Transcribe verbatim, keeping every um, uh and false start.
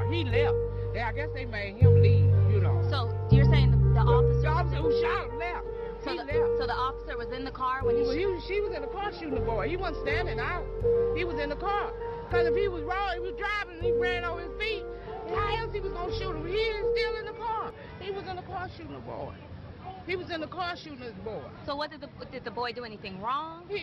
he left. Yeah, I guess they made him leave, you know. So you're saying the, the officer... The officer who shot him left. So he the, left. so the officer was in the car when he... Well, sh- he was, she was in the car shooting the boy. He wasn't standing out. He was in the car. Because if he was wrong, he was driving and he ran over his feet, how else he was going to shoot him? He is still in the car. He was in the car shooting the boy. He was in the car shooting his boy. So what did the did the boy do anything wrong? He,